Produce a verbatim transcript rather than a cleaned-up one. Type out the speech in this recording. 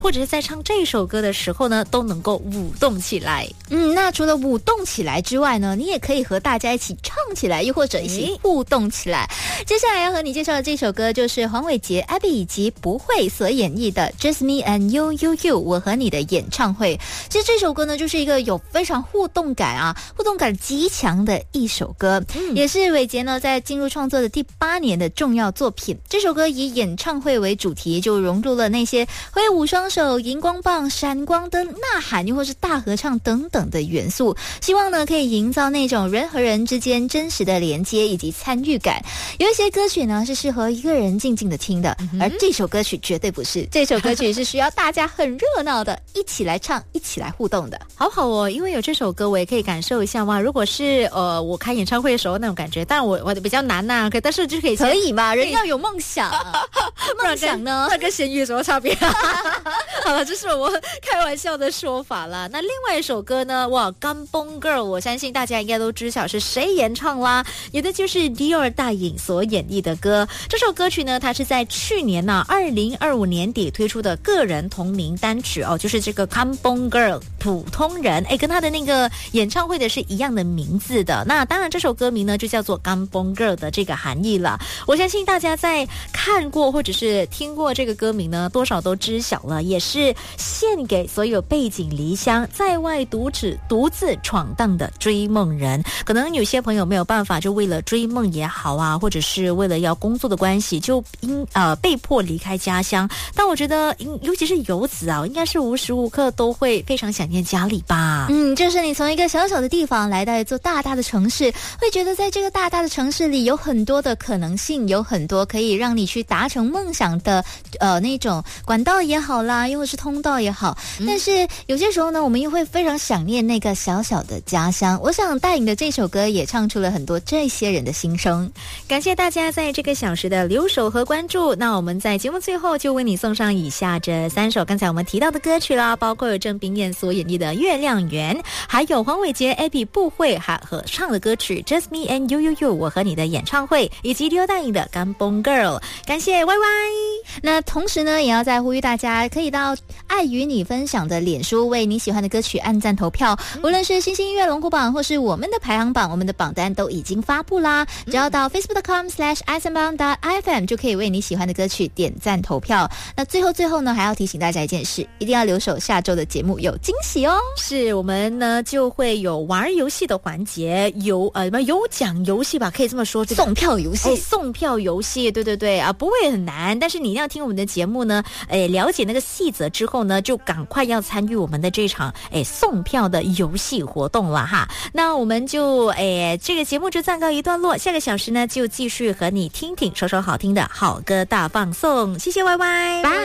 或者是在唱这首歌的时候呢，都能够舞动起来。 嗯，那除了舞动起来之外呢，你也可以和大家一起唱起来，又或者一起互动起来。接下来要和你介绍的这首歌就是黄伟杰、Abby 以及不会所演绎的 Just Me and You You You 我和你的演唱会。其实这首歌呢，就是一个有非常互动感啊，互动感极强的一首歌，嗯、也是伟杰呢在进入创作的第八年的重要作品。这首歌以演唱会为主题，就融入了那些挥舞双手、荧光棒、闪光灯、呐喊，又或是大合唱等等的元素，希望呢可以营造那种人和人之间真实的连接以及参与感。有一些歌曲呢是适合一个人静静的听的，嗯、而这首歌曲绝对不是。这首歌曲是需要大家很热闹的，一起来唱，一起来互动的。 好好哦，因为有这首歌，我也可以感受一下哇。如果是呃我开演唱会的时候那种感觉，但我我比较难呐、啊，可但是就可以可以嘛，人要有梦想，梦想呢， 那跟咸鱼有什么差别？好了，这是我开玩笑的说法啦。那另外一首歌呢，哇，《Kampung Girl》，我相信大家应该都知晓是谁演唱啦，也的就是 Dior 大颖所演绎的歌。这首歌曲呢，它是在去年呢、啊，二零二五年底推出的个人同名单曲哦，就是这个 Kampung Girl 普通人，哎，跟他的那个演唱会的是一样的名字的。那当然，这首歌名呢就叫做 Kampung Girl 的这个含义了。我相信大家在看过或者是听过这个歌名呢，多少都知晓了，也是献给所有背井离乡、在外独自独自闯荡的追梦人。可能有些朋友没有办法，就为了追梦也好啊，或者是为了要工作的关系，就因呃被迫离开家乡。但我觉得，尤其是游子啊，应该是无时无刻都会非常想念家里吧。 嗯，就是你从一个小小的地方来到一座大大的城市，会觉得在这个大大的城市里有很多的可能性，有很多可以让你去达成梦想的呃那种管道也好啦，又或是通道也好。嗯、但是有些时候呢，我们又会非常想念那个小小的家乡。我想大颖的这首歌也唱出了很多这些人的心声。 感谢大家在这个小时的留守和关注。那我们在节目最后就为你送上以下这三首刚才我们提到的歌曲啦，包括有郑冰燕所演绎的《月亮圆》，还有黄伟杰、Abby 不会还合唱的歌曲《Just Me and You You You》我和你的演唱会，以及Dior大颖的《Kampung Girl》。感谢 Y Y。 那同时呢，也要再呼吁大家可以到爱与你分享的脸书为你喜欢的歌曲按赞投票，无论是新星音乐龙虎榜或是我们的排行榜，我们的榜单都已经发布啦。只要到 facebook.com slash isanbang.ifm 就可以为你喜欢的歌曲点赞投票。那最后最后呢，还要提醒大家一件事，一定要留守下周的节目有惊喜哦。 是我们呢就会有玩游戏的环节，有呃有奖游戏吧，可以这么说，这个、 送票游戏、 哎，送票游戏，对对对啊，不会很难，但是你一定要听我们的节目呢，哎，了解那个细则之后呢，就赶快要参与我们的这场哎送票的游戏活动了哈。那我们就哎这个节目就暂告一段落，下个小时呢就继续和你听听首首好听的好歌大放送。谢谢 Y Y， 拜。